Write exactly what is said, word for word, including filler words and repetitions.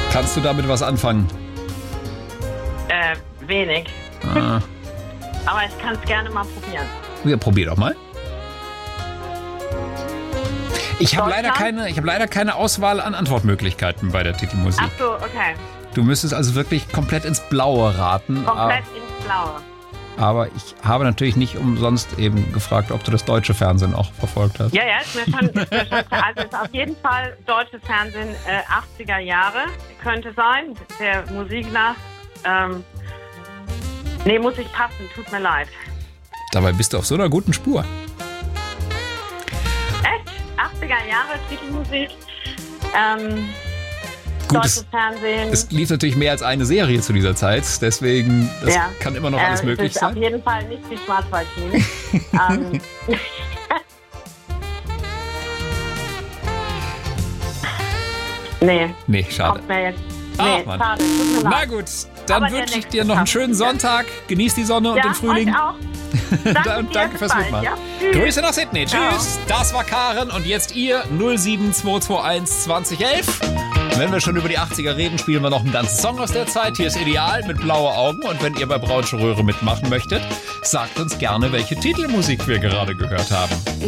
Kannst du damit was anfangen? Äh, wenig. Ah. Aber ich kann es gerne mal probieren. Ja, probier doch mal. Ich habe leider Deutschland? keine, ich habe leider keine Auswahl an Antwortmöglichkeiten bei der Titelmusik. Ach so, okay. Du müsstest also wirklich komplett ins Blaue raten. Komplett ins Blaue. Aber ich habe natürlich nicht umsonst eben gefragt, ob du das deutsche Fernsehen auch verfolgt hast. Ja, ja, ist mir schon, ist mir schon klar. Also ist auf jeden Fall deutsches Fernsehen äh, achtziger Jahre. Könnte sein, der Musik nach. Ähm, nee, muss ich passen, tut mir leid. Dabei bist du auf so einer guten Spur. Echt? achtziger Jahre Titelmusik. Ähm, Gut, deutsches es, Fernsehen. es lief natürlich mehr als eine Serie zu dieser Zeit, deswegen das Ja. kann immer noch alles äh, möglich es ist sein. auf jeden Fall nicht die Schwarzwaldklinik. ähm, nee, Nee, schade. kommt mir jetzt. Ah, Nee, Mann. schade, tut mir Na leid. gut, dann Aber der wünsche ich nächste dir noch einen schafft schönen es, ja. Sonntag. Genieß die Sonne und Ja, den Frühling. euch auch. Danke, Und dir, danke bis fürs bald, Mitmachen. ja? Tschüss. Grüße nach Sydney. Ciao. Tschüss. Das war Karen und jetzt ihr null sieben zwei zwei eins zwanzig elf. Wenn wir schon über die achtziger reden, spielen wir noch einen ganzen Song aus der Zeit. Hier ist Ideal mit Blaue Augen. Und wenn ihr bei Braunsche Röhre mitmachen möchtet, sagt uns gerne, welche Titelmusik wir gerade gehört haben.